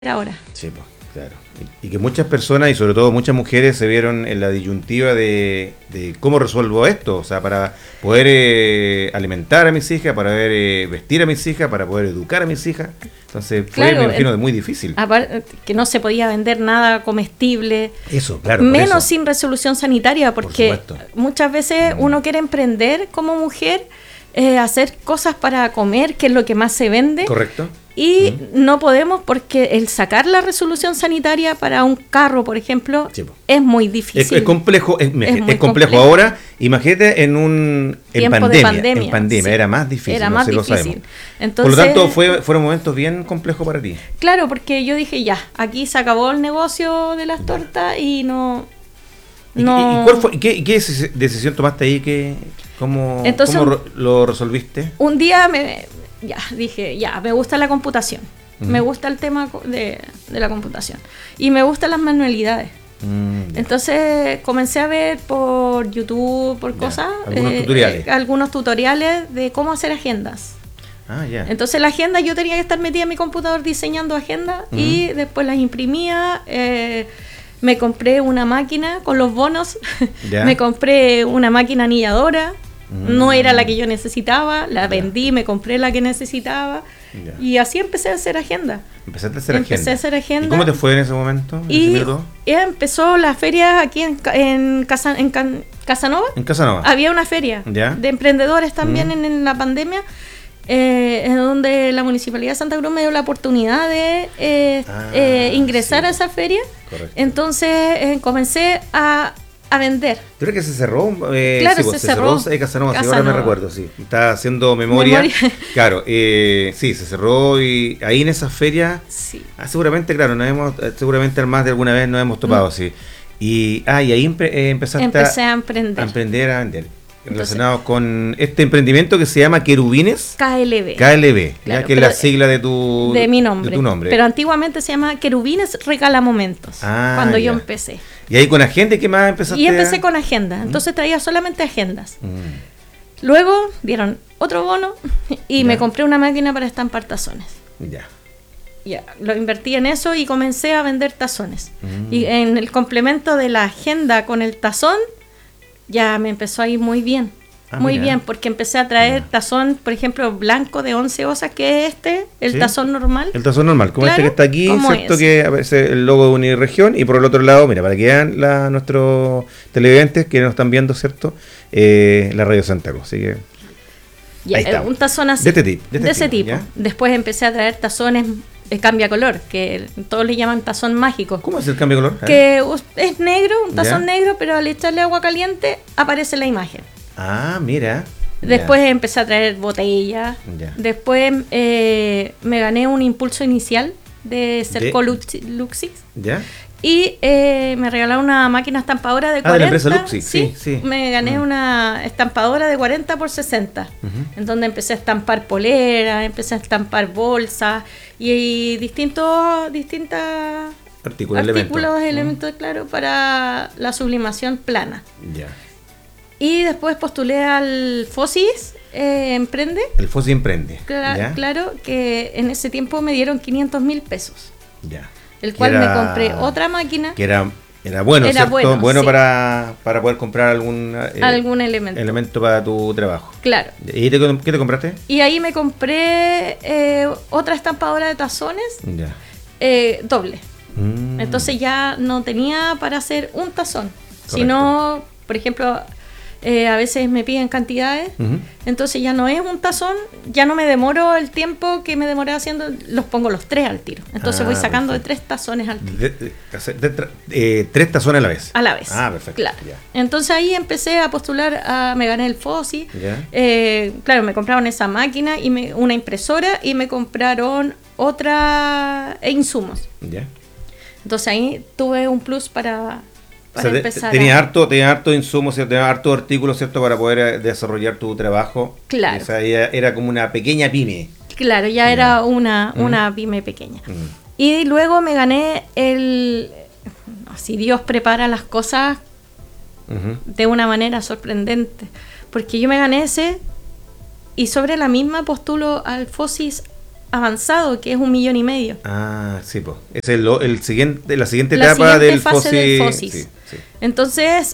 ahora. Sí, pues, claro. Y que muchas personas, y sobre todo muchas mujeres, se vieron en la disyuntiva de cómo resuelvo esto, o sea, para poder alimentar a mis hijas, para poder vestir a mis hijas, para poder educar a mis hijas. Entonces fue, me imagino, muy difícil. Aparte, que no se podía vender nada comestible. Eso, claro. Menos sin resolución sanitaria, porque muchas veces uno quiere emprender como mujer, hacer cosas para comer, que es lo que más se vende. Correcto. Y no podemos, porque el sacar la resolución sanitaria para un carro, por ejemplo, sí, es muy difícil. Es complejo, es complejo ahora. Imagínate en pandemia. En pandemia sí, era más difícil. Era más difícil. Entonces, por lo tanto, fueron momentos bien complejos para ti. Claro, porque yo dije, ya, aquí se acabó el negocio de las tortas y no... ¿Y cuál fue, qué decisión tomaste ahí? ¿Cómo lo resolviste? Un día dije, me gusta la computación, me gusta el tema de la computación y me gustan las manualidades. Entonces comencé a ver por YouTube, por cosas, algunos tutoriales de cómo hacer agendas. Entonces la agenda, yo tenía que estar metida en mi computador diseñando agendas y después las imprimía. Me compré una máquina con los bonos, me compré una máquina anilladora. No era la que yo necesitaba, la vendí, me compré la que necesitaba y así empecé a hacer agenda. Empecé a hacer agenda. ¿Y cómo te fue en ese momento? Empezó la feria aquí en Casanova. En Casanova. Había una feria de emprendedores también en la pandemia, en donde la Municipalidad de Santa Cruz me dio la oportunidad de ingresar a esa feria. Correcto. Entonces comencé a vender. ¿Creo que se cerró? Claro, se cerró. Casanova, sí, ahora me recuerdo, sí. Estaba haciendo memoria. Claro, sí, se cerró y ahí en esa feria, sí. Seguramente, claro, seguramente más de alguna vez nos hemos topado, sí. Y ahí empecé a emprender. A vender. Relacionado con este emprendimiento que se llama Querubines. KLB. KLB, claro, que es la sigla de mi nombre. De tu nombre. Pero antiguamente se llama Querubines Regala Momentos, cuando yo empecé. ¿Y ahí con agenda qué más empezaste? Y empecé con agenda, entonces traía solamente agendas. Luego dieron otro bono y me compré una máquina para estampar tazones. Ya, lo invertí en eso y comencé a vender tazones. Y en el complemento de la agenda con el tazón, ya me empezó a ir muy bien. Muy bien, porque empecé a traer tazón, por ejemplo, blanco de 11 onzas, que es el tazón normal. El tazón normal, como este que está aquí, ¿cierto? Que aparece el logo de Uniregión, y por el otro lado, mira, para que vean nuestros televidentes que nos están viendo, ¿cierto? La Radio Santa Cruz, así que... un tazón así. De ese tipo. ¿Ya? Después empecé a traer tazones cambia color, que todos le llaman tazón mágico. ¿Cómo es el cambio color? Que es negro, un tazón negro, pero al echarle agua caliente aparece la imagen. Mira. Después empecé a traer botellas. Después me gané un impulso inicial de Cerco Luxix. Y me regalaron una máquina estampadora de 40. De la empresa Luxix, sí. Me gané una estampadora de 40 por 60, en donde empecé a estampar poleras, empecé a estampar bolsas y distintos elementos, claro, para la sublimación plana. Y después postulé al FOSIS Emprende. El FOSIS Emprende. Claro, que en ese tiempo me dieron 500.000 pesos. El cual me compré otra máquina. Que era bueno, ¿cierto? Bueno, sí. para poder comprar algún elemento para tu trabajo. Claro. ¿Y qué te compraste? Y ahí me compré otra estampadora de tazones doble. Entonces ya no tenía para hacer un tazón. Correcto. Sino, por ejemplo... a veces me piden cantidades, entonces ya no es un tazón, ya no me demoro el tiempo que me demoré haciendo, los pongo los 3 al tiro. Entonces voy sacando de 3 tazones al tiro. 3 tazones a la vez. A la vez. Perfecto. Claro. Entonces ahí empecé a postular, me gané el FOSI. Claro, me compraron esa máquina y una impresora y me compraron otra insumos. Entonces ahí tuve un plus para empezar. Tenía harto insumos, tenía harto artículos, ¿cierto? Para poder desarrollar tu trabajo. Claro. O sea, era como una pequeña pyme. Claro, ya era una pyme pequeña. Y luego me gané si Dios prepara las cosas de una manera sorprendente. Porque yo me gané ese y sobre la misma postulo al FOSIS avanzado, que es 1,5 millones. Ah, sí, pues. Es la siguiente etapa del FOSIS. Sí. Entonces,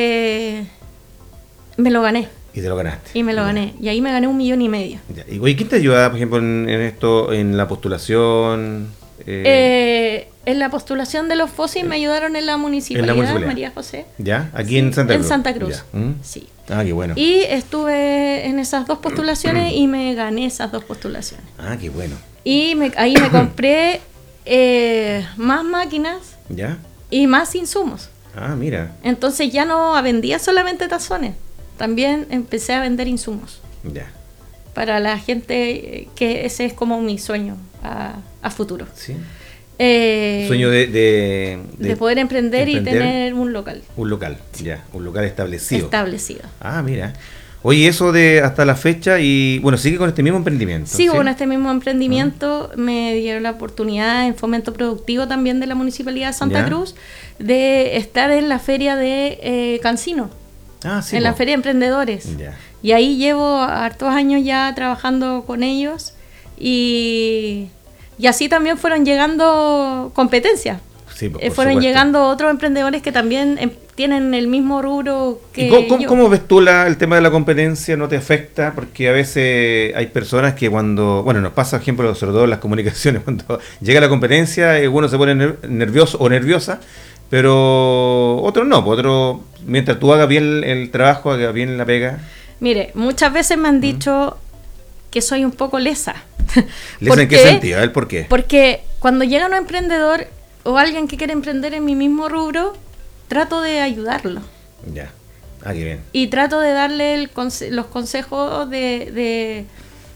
me lo gané. Y te lo ganaste. Y me lo gané. Y ahí me gané 1,5 millones. Ya. ¿Y quién te ayuda, por ejemplo, en esto, en la postulación? En la postulación de los FOSIS me ayudaron en la municipalidad, María José. ¿Ya? Aquí en Santa Cruz. En Santa Cruz, sí. Ah, qué bueno. Y estuve en esas 2 postulaciones y me gané esas 2 postulaciones. Ah, qué bueno. Y ahí me compré más máquinas. ¿Ya? Y más insumos. Ah, mira. Entonces ya no vendía solamente tazones, también empecé a vender insumos. Ya. Para la gente, que ese es como mi sueño a futuro. Sí. Sueño de poder emprender y tener un local. Un local, ya, un local establecido. Ah, mira. Oye, eso de hasta la fecha y bueno, sigue con este mismo emprendimiento. Sigo con este mismo emprendimiento. Me dieron la oportunidad en Fomento Productivo también de la Municipalidad de Santa Cruz de estar en la feria de Cancino. En la feria de emprendedores. Ya. Y ahí llevo hartos años ya trabajando con ellos y así también fueron llegando competencias. Sí, fueron llegando otros emprendedores que también tienen el mismo rubro que ¿Cómo ves tú el tema de la competencia? ¿No te afecta? Porque a veces hay personas que nos pasa, por ejemplo, sobre todo en las comunicaciones, cuando llega la competencia, uno se pone nervioso o nerviosa, pero otros no, otros, mientras tú hagas bien el trabajo, hagas bien la pega. Mire, muchas veces me han dicho que soy un poco lesa. ¿Lesa en qué sentido? A ver, ¿por qué? Porque cuando llega un emprendedor o alguien que quiere emprender en mi mismo rubro, trato de ayudarlo. Ya. Ah, qué bien. Y trato de darle los consejos de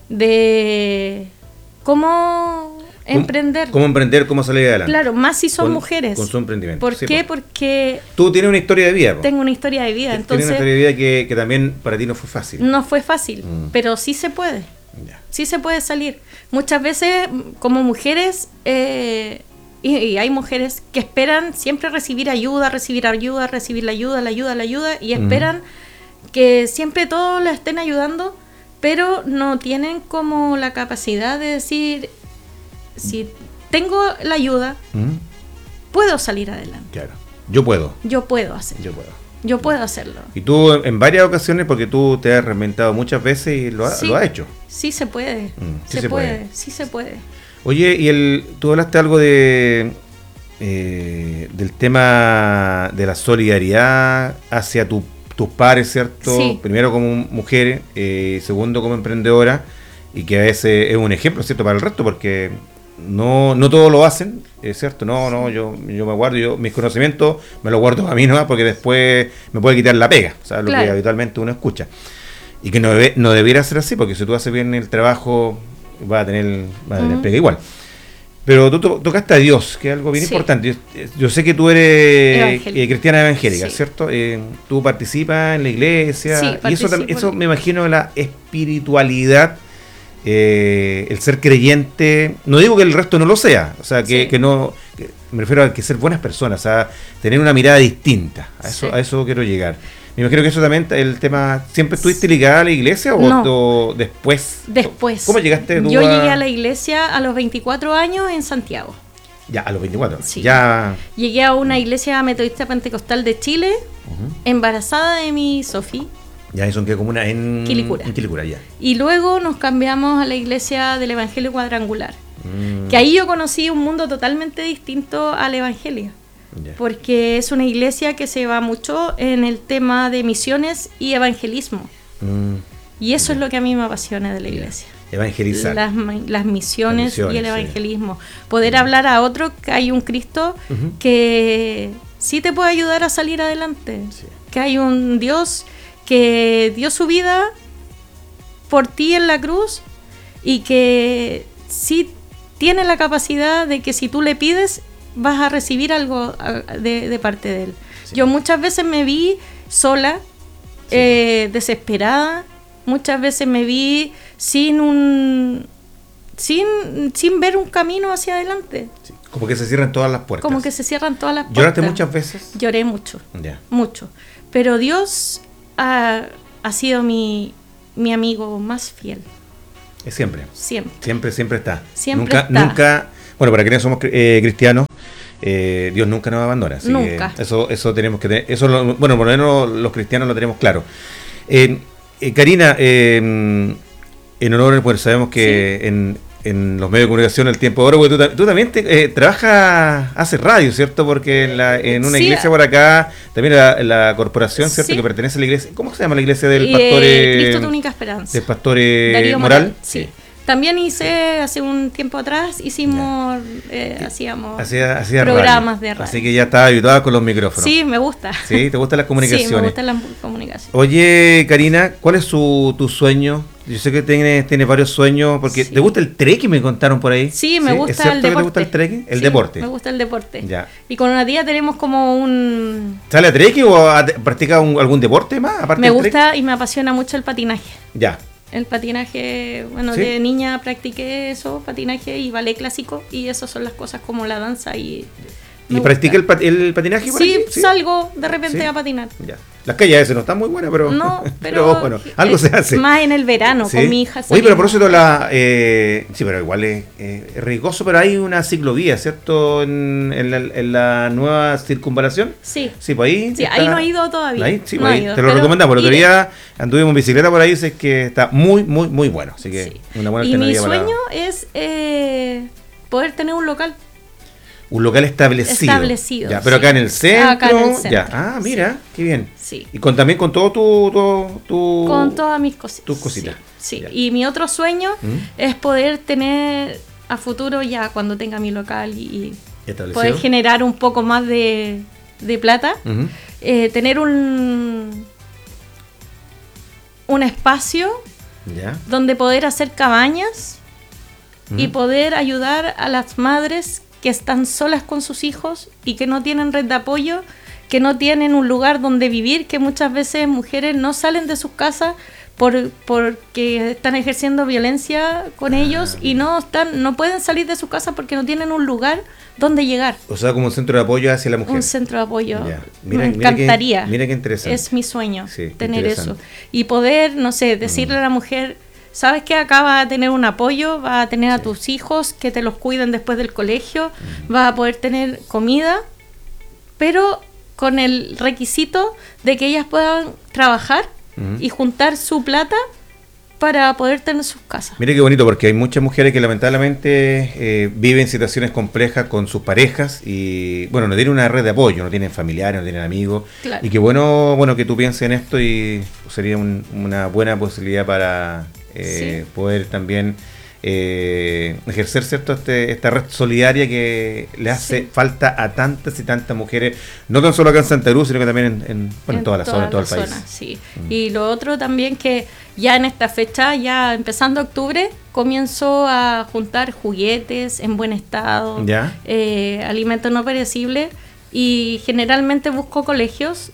cómo emprender. ¿Cómo emprender? ¿Cómo salir adelante? Claro, más si son mujeres. Con su emprendimiento. ¿Por qué? Porque tú tienes una historia de vida. Tengo una historia de vida. Tienes una historia de vida que también para ti no fue fácil. No fue fácil, pero sí se puede. Ya. Sí se puede salir. Muchas veces, como mujeres, y hay mujeres que esperan siempre recibir la ayuda, y esperan que siempre todos la estén ayudando, pero no tienen como la capacidad de decir, si tengo la ayuda, puedo salir adelante. Claro, yo puedo hacerlo. Y tú en varias ocasiones, porque tú te has reinventado muchas veces y lo has hecho. Sí se puede, sí se puede. Oye, tú hablaste algo del tema de la solidaridad hacia tus pares, ¿cierto? Sí. Primero como mujer, segundo como emprendedora, y que a veces es un ejemplo, ¿cierto? Para el resto, porque no todos lo hacen, ¿es cierto? Yo me guardo, mis conocimientos me los guardo a mí nomás, porque después me puede quitar la pega, ¿sabes? Lo que habitualmente uno escucha. Y que no debiera ser así, porque si tú haces bien el trabajo, vas a tener pega igual. Pero tú tocaste a Dios, que es algo bien importante. Yo sé que tú eres cristiana evangélica, ¿cierto? Tú participas en la iglesia, y eso me imagino la espiritualidad, el ser creyente. No digo que el resto no lo sea, o sea, que me refiero a que ser buenas personas, a tener una mirada distinta. A eso quiero llegar. Me imagino que eso también, el tema, ¿siempre estuviste ligada a la iglesia o después? Después. ¿Cómo llegaste tú? Yo llegué a la iglesia a los 24 años en Santiago. Ya, a los 24. Sí. Ya. Llegué a una iglesia metodista pentecostal de Chile, embarazada de mi Sofía. Ya, eso en qué comuna, en Quilicura. En Quilicura, ya. Y luego nos cambiamos a la iglesia del Evangelio Cuadrangular. Que ahí yo conocí un mundo totalmente distinto al Evangelio. Yeah. Porque es una iglesia que se va mucho en el tema de misiones y evangelismo. Y eso es lo que a mí me apasiona de la iglesia. Evangelizar. Las misiones y el evangelismo. Poder hablar a otro que hay un Cristo que sí te puede ayudar a salir adelante. Sí. Que hay un Dios que dio su vida por ti en la cruz y que sí tiene la capacidad de que si tú le pides vas a recibir algo de parte de él. Sí. Yo muchas veces me vi sola, desesperada, muchas veces me vi sin ver un camino hacia adelante. Sí. Como que se cierran todas las puertas. ¿Lloraste muchas veces? Lloré mucho, mucho. Pero Dios ha sido mi amigo más fiel. Siempre. Siempre está. Nunca. Bueno, para quienes somos cristianos, Dios nunca nos abandona. Así nunca. Que eso tenemos que tener. Bueno, por lo menos los cristianos lo tenemos claro. Karina, en honor, pues sabemos que en los medios de comunicación el tiempo de oro, porque tú también trabajas, haces radio, ¿cierto? Porque en una iglesia por acá, también la corporación, ¿cierto? Que pertenece a la iglesia. ¿Cómo se llama la iglesia del pastor? Cristo tu única esperanza. Del pastor Darío Moral. Sí. También hace un tiempo atrás, hacíamos programas de radio. Así que ya estás habituada con los micrófonos. Sí, me gusta. ¿Sí? ¿Te gustan las comunicaciones? Sí, me gustan las comunicaciones. Oye, Karina, ¿cuál es tu sueño? Yo sé que tienes varios sueños, porque ¿te gusta el trekking? Me contaron por ahí. Sí, me gusta el deporte. ¿Te gusta el trekking? El deporte. Me gusta el deporte. Ya. Y con una tía tenemos como un... ¿Sale a trekking o practica algún deporte más? Aparte me gusta y me apasiona mucho el patinaje. Ya. El patinaje, ¿Sí? De niña practiqué eso, patinaje y ballet clásico, y eso son las cosas como la danza y... ¿Y practica el patinaje por aquí? Sí, salgo de repente a patinar. Ya. Las calles a veces no están muy buenas, pero... No, pero bueno, algo se hace. Más en el verano, con mi hija. Oye, pero por eso sí, pero igual es riesgoso, pero hay una ciclovía, ¿cierto? En la nueva circunvalación. Sí. Sí, pues ahí... Sí, ahí no he ido todavía. Ahí, sí, no ahí te lo recomendamos. El otro día anduvimos en bicicleta por ahí, dice que está muy, muy, muy bueno. Así que una buena alternativa. Y mi sueño es poder tener un local. Un local establecido. Ya, pero acá en el centro. Acá en el centro. Ya. Ah, mira, qué bien. Sí. Y también con todo tu con todas mis cositas. Tus cositas. Sí. Y mi otro sueño es poder tener a futuro, ya cuando tenga mi local y poder generar un poco más de plata, tener un espacio donde poder hacer cabañas y poder ayudar a las madres que están solas con sus hijos y que no tienen red de apoyo, que no tienen un lugar donde vivir, que muchas veces mujeres no salen de sus casas porque están ejerciendo violencia con ellos y no pueden salir de su casa porque no tienen un lugar donde llegar. O sea, como un centro de apoyo hacia la mujer. Un centro de apoyo. Me encantaría. Mira qué interesante. Es mi sueño tener eso. Y poder, no sé, decirle a la mujer... ¿Sabes qué? Acá vas a tener un apoyo, vas a tener a tus hijos que te los cuiden después del colegio, vas a poder tener comida, pero con el requisito de que ellas puedan trabajar y juntar su plata para poder tener sus casas. Mire qué bonito, porque hay muchas mujeres que lamentablemente viven situaciones complejas con sus parejas y, bueno, no tienen una red de apoyo, no tienen familiares, no tienen amigos. Claro. Y qué bueno que tú pienses en esto y sería una buena posibilidad para poder también ejercer, ¿cierto? Esta red solidaria que le hace falta a tantas y tantas mujeres, no tan solo acá en Santa Cruz, sino que también en toda la zona, en todo el país. Sí. Y lo otro también que ya en esta fecha, ya empezando octubre, comienzo a juntar juguetes en buen estado, alimentos no perecibles, y generalmente busco colegios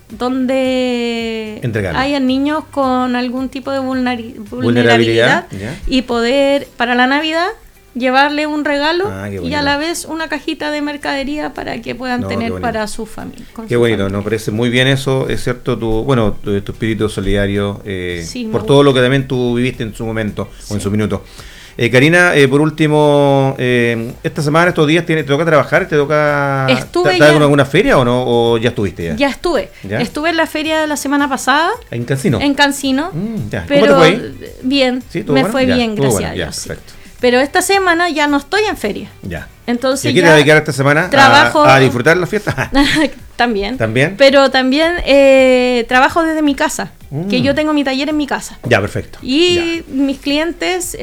donde hayan niños con algún tipo de vulnerabilidad y poder, para la Navidad, llevarle un regalo y a la vez una cajita de mercadería para que puedan tener para su familia. Qué bonito, nos parece muy bien eso, es cierto, tu espíritu solidario, por todo lo que también tú viviste en su momento o en su minuto. Karina, por último, esta semana, estos días, ¿te toca trabajar? ¿Estás en alguna feria o no? ¿O ya estuviste ya? Ya estuve. ¿Ya? Estuve en la feria de la semana pasada. ¿En Cancino? En Cancino. Pero ¿cómo te fue ahí? Bien, ¿sí? Me fue bien, gracias a Dios. Perfecto. Pero esta semana ya no estoy en feria. Ya. Entonces, ¿y a qué te vas a dedicar esta semana? ¿A disfrutar la fiesta? También. ¿También? Pero también trabajo desde mi casa, que yo tengo mi taller en mi casa. Ya, perfecto. Y mis clientes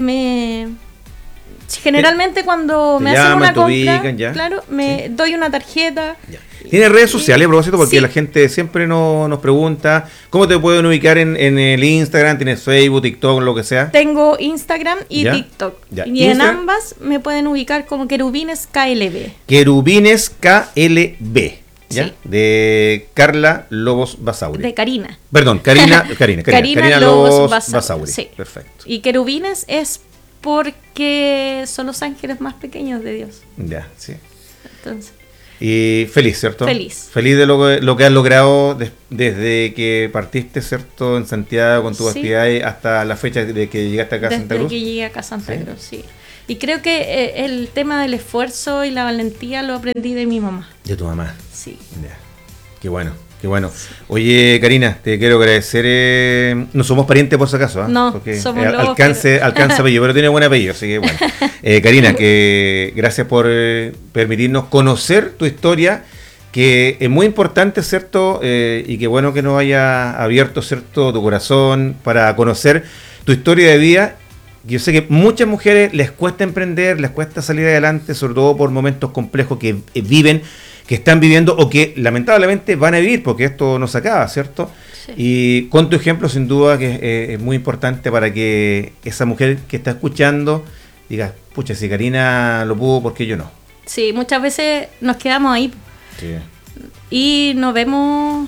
generalmente cuando me hacen una compra, me doy una tarjeta. Ya. ¿Tienes redes sociales a propósito? Porque la gente siempre nos pregunta cómo te pueden ubicar en el Instagram, tienes Facebook, TikTok, lo que sea. Tengo Instagram y TikTok. Y en ambas me pueden ubicar como Querubines KLB. Querubines KLB. ¿Ya? Sí. De Carla Lobos Basauri. De Karina. Perdón, Karina Lobos Basauri. Sí. Perfecto. Y Querubines es porque son los ángeles más pequeños de Dios. Ya, sí. Entonces. Y feliz, ¿cierto? Feliz. Feliz de lo que has logrado desde que partiste, ¿cierto? En Santiago con tus actividades hasta la fecha de que llegaste acá a Santa Cruz. Desde que llegué acá a Santa Cruz, sí. Y creo que el tema del esfuerzo y la valentía lo aprendí de mi mamá. De tu mamá. Sí. Ya. Qué bueno. Qué bueno. Oye, Karina, te quiero agradecer. No somos parientes por si acaso, ¿eh? No, porque somos alcanza apellido, pero tiene buen apellido, así que bueno. Karina, que gracias por permitirnos conocer tu historia, que es muy importante, ¿cierto? Y qué bueno que nos haya abierto, ¿cierto?, tu corazón para conocer tu historia de vida. Yo sé que muchas mujeres les cuesta emprender, les cuesta salir adelante, sobre todo por momentos complejos que viven, que están viviendo o que lamentablemente van a vivir, porque esto no se acaba, ¿cierto? Sí. Y con tu ejemplo, sin duda, que es muy importante para que esa mujer que está escuchando diga, pucha, si Karina lo pudo, ¿por qué yo no? Sí, muchas veces nos quedamos ahí. Sí. Y no vemos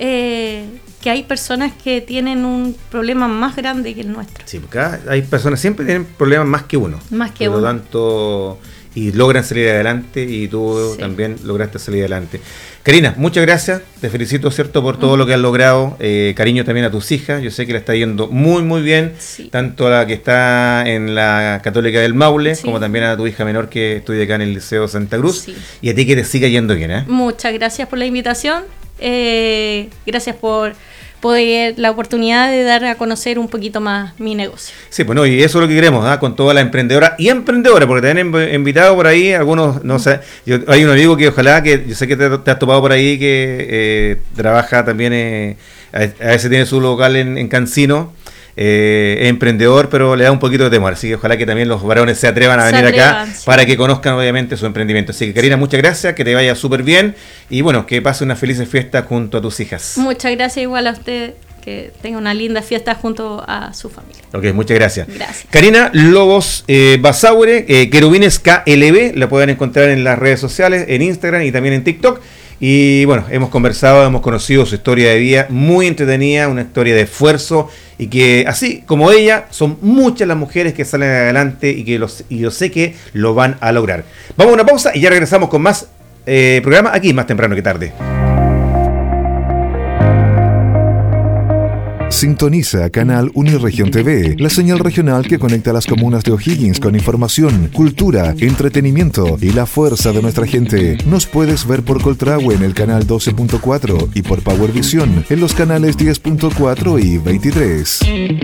que hay personas que tienen un problema más grande que el nuestro. Sí, porque hay personas que siempre tienen problemas más que uno. Más que uno. Por lo tanto, y logran salir adelante, y tú también lograste salir adelante. Karina, muchas gracias, te felicito, ¿cierto?, por todo lo que has logrado. Cariño también a tus hijas, yo sé que la está yendo muy, muy bien, tanto a la que está en la Católica del Maule, como también a tu hija menor que estudia acá en el Liceo Santa Cruz, y a ti que te siga yendo bien, ¿eh? Muchas gracias por la invitación, gracias por poder la oportunidad de dar a conocer un poquito más mi negocio. Sí, pues no, y eso es lo que queremos, ¿eh? Con todas las emprendedoras y emprendedoras, porque te han invitado por ahí algunos, no sé, hay un amigo que ojalá, que yo sé que te has topado por ahí, que trabaja también, a veces tiene su local en Cancino, es emprendedor, pero le da un poquito de temor, así que ojalá que también los varones se atrevan a venir acá para que conozcan obviamente su emprendimiento. Así que Karina, muchas gracias, que te vaya súper bien y bueno, que pase una feliz fiesta junto a tus hijas. Muchas gracias, igual a usted, que tenga una linda fiesta junto a su familia. Ok, muchas gracias. Gracias. Karina Lobos Basaure, Querubines KLB, la pueden encontrar en las redes sociales, en Instagram y también en TikTok. Y bueno, hemos conversado, hemos conocido su historia de vida, muy entretenida, una historia de esfuerzo, y que así como ella, son muchas las mujeres que salen adelante y yo sé que lo van a lograr. Vamos a una pausa y ya regresamos con más programa aquí, Más Temprano que Tarde. Sintoniza Canal Uniregión TV, la señal regional que conecta las comunas de O'Higgins con información, cultura, entretenimiento y la fuerza de nuestra gente. Nos puedes ver por Coltragüe en el canal 12.4 y por Powervisión en los canales 10.4 y 23.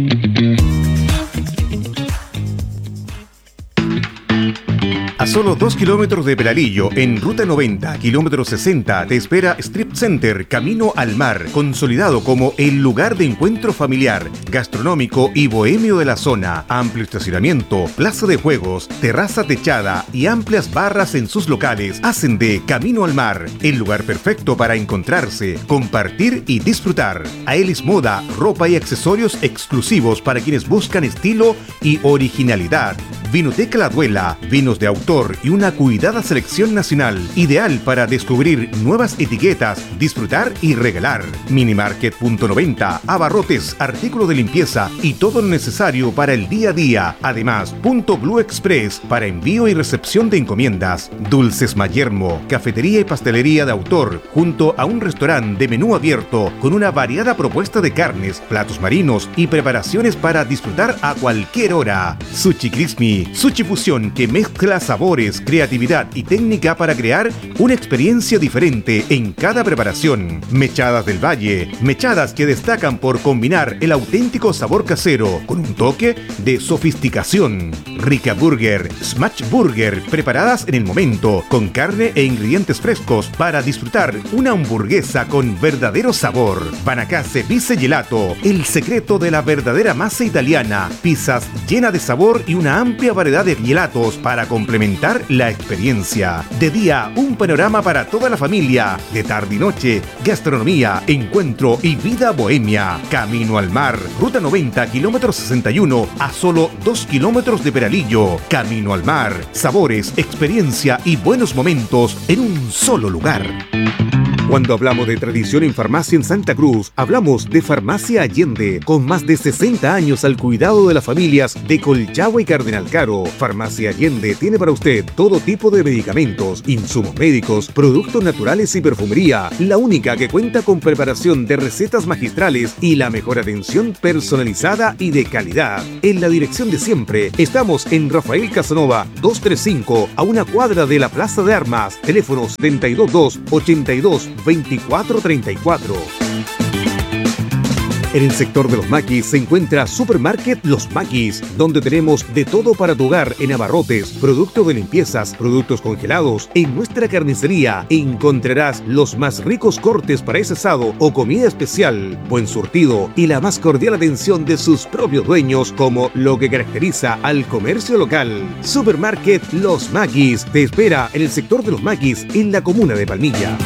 A solo 2 kilómetros de Peralillo, en Ruta 90, kilómetro 60, te espera Strip Center, Camino al Mar, consolidado como el lugar de encuentro familiar, gastronómico y bohemio de la zona. Amplio estacionamiento, plaza de juegos, terraza techada y amplias barras en sus locales hacen de Camino al Mar el lugar perfecto para encontrarse, compartir y disfrutar. Aelis Moda, ropa y accesorios exclusivos para quienes buscan estilo y originalidad. Vinoteca La Duela, vinos de autor y una cuidada selección nacional, ideal para descubrir nuevas etiquetas, disfrutar y regalar. Minimarket.90, abarrotes, artículos de limpieza y todo lo necesario para el día a día. Además, Punto Blue Express para envío y recepción de encomiendas. Dulces Mayermo, cafetería y pastelería de autor, junto a un restaurante de menú abierto con una variada propuesta de carnes, platos marinos y preparaciones para disfrutar a cualquier hora. Sushi Crispy, sushi fusión que mezcla sabores, creatividad y técnica para crear una experiencia diferente en cada preparación. Mechadas del Valle, mechadas que destacan por combinar el auténtico sabor casero con un toque de sofisticación. Rica Burger, Smash Burger, preparadas en el momento, con carne e ingredientes frescos para disfrutar una hamburguesa con verdadero sabor. Banacase Pizza Gelato, el secreto de la verdadera masa italiana. Pizzas llenas de sabor y una amplia variedad de gelatos para complementar la experiencia. De día, un panorama para toda la familia. De tarde y noche, gastronomía, encuentro y vida bohemia. Camino al Mar, Ruta 90, kilómetro 61, a solo 2 kilómetros de Peralillo. Camino al Mar, sabores, experiencia y buenos momentos en un solo lugar. Cuando hablamos de tradición en farmacia en Santa Cruz, hablamos de Farmacia Allende, con más de 60 años al cuidado de las familias de Colchagua y Cardenal Caro. Farmacia Allende tiene para usted todo tipo de medicamentos, insumos médicos, productos naturales y perfumería, la única que cuenta con preparación de recetas magistrales y la mejor atención personalizada y de calidad. En la dirección de siempre, estamos en Rafael Casanova 235, a una cuadra de la Plaza de Armas. Teléfonos 722-82-2434. En el sector de los maquis se encuentra Supermarket Los Maquis, donde tenemos de todo para tu hogar en abarrotes, productos de limpiezas, productos congelados. En nuestra carnicería encontrarás los más ricos cortes para ese asado o comida especial, buen surtido y la más cordial atención de sus propios dueños, como lo que caracteriza al comercio local. Supermarket Los Maquis te espera en el sector de Los Maquis, en la comuna de Palmilla.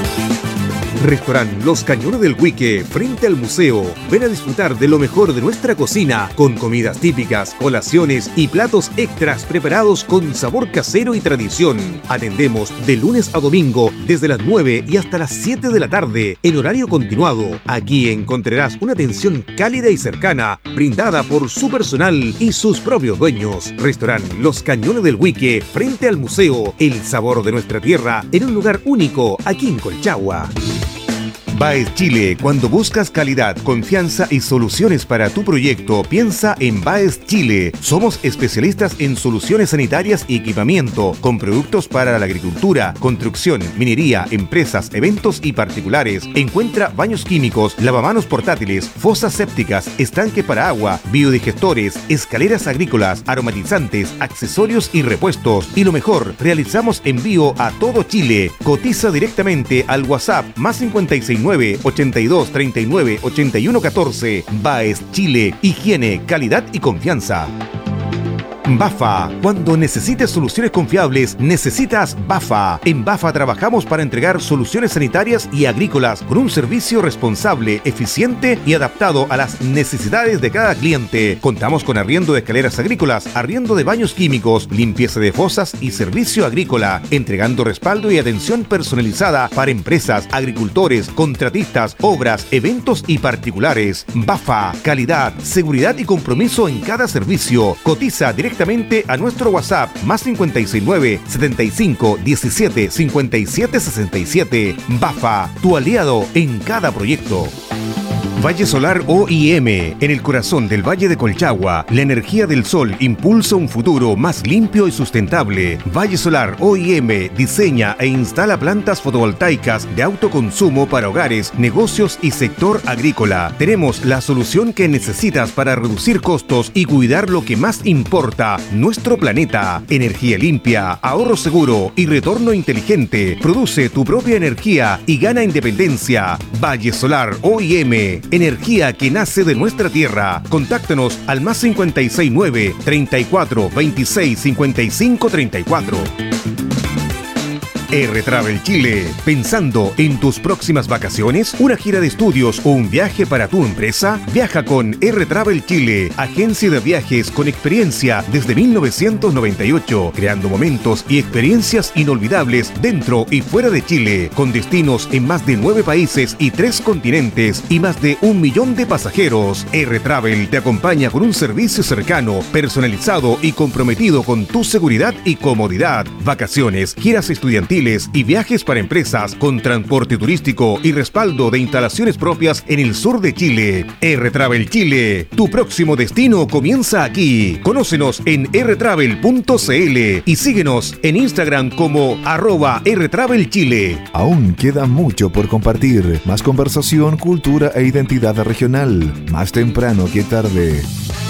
Restaurante Los Cañones del Huique, frente al museo. Ven a disfrutar de lo mejor de nuestra cocina, con comidas típicas, colaciones y platos extras preparados con sabor casero y tradición. Atendemos de lunes a domingo desde las 9 y hasta las 7 de la tarde, en horario continuado. Aquí encontrarás una atención cálida y cercana, brindada por su personal y sus propios dueños. Restaurante Los Cañones del Huique, frente al museo. El sabor de nuestra tierra en un lugar único, aquí en Colchagua. Baes Chile. Cuando buscas calidad, confianza y soluciones para tu proyecto, piensa en Baes Chile. Somos especialistas en soluciones sanitarias y equipamiento, con productos para la agricultura, construcción, minería, empresas, eventos y particulares. Encuentra baños químicos, lavamanos portátiles, fosas sépticas, estanques para agua, biodigestores, escaleras agrícolas, aromatizantes, accesorios y repuestos. Y lo mejor, realizamos envío a todo Chile. Cotiza directamente al WhatsApp +569 82 39 81 14. Baes Chile. Higiene, calidad y confianza. Bafa. Cuando necesites soluciones confiables, necesitas Bafa. En Bafa trabajamos para entregar soluciones sanitarias y agrícolas con un servicio responsable, eficiente y adaptado a las necesidades de cada cliente. Contamos con arriendo de escaleras agrícolas, arriendo de baños químicos, limpieza de fosas y servicio agrícola, entregando respaldo y atención personalizada para empresas, agricultores, contratistas, obras, eventos y particulares. Bafa. Calidad, seguridad y compromiso en cada servicio. Cotiza directamente a nuestro WhatsApp +569 75 17 57 67. Bafa, tu aliado en cada proyecto. Valle Solar OIM, en el corazón del Valle de Colchagua, la energía del sol impulsa un futuro más limpio y sustentable. Valle Solar OIM diseña e instala plantas fotovoltaicas de autoconsumo para hogares, negocios y sector agrícola. Tenemos la solución que necesitas para reducir costos y cuidar lo que más importa, nuestro planeta. Energía limpia, ahorro seguro y retorno inteligente. Produce tu propia energía y gana independencia. Valle Solar OIM. Energía que nace de nuestra tierra. Contáctanos al +569 34 26 55 34. R-Travel Chile. ¿Pensando en tus próximas vacaciones? ¿Una gira de estudios o un viaje para tu empresa? Viaja con R-Travel Chile, agencia de viajes con experiencia desde 1998, creando momentos y experiencias inolvidables dentro y fuera de Chile, con destinos en más de 9 países y 3 continentes y más de 1 millón de pasajeros. R-Travel te acompaña con un servicio cercano, personalizado y comprometido con tu seguridad y comodidad. Vacaciones, giras estudiantiles y viajes para empresas, con transporte turístico y respaldo de instalaciones propias en el sur de Chile. R-Travel Chile, tu próximo destino comienza aquí. Conócenos en rtravel.cl y síguenos en Instagram como @rtravelchile. Aún queda mucho por compartir. Más conversación, cultura e identidad regional. Más temprano que tarde.